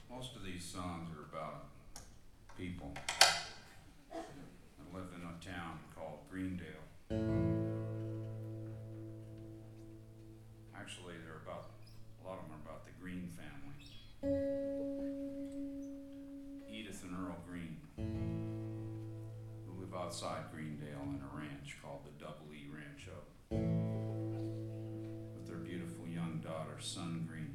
Most of these songs are about people that live in a town called Greendale. Actually, they're about, a lot of them are about the Green family. Edith and Earl Green, who live outside Greendale in a ranch called the Double E Rancho, with their beautiful young daughter, Sun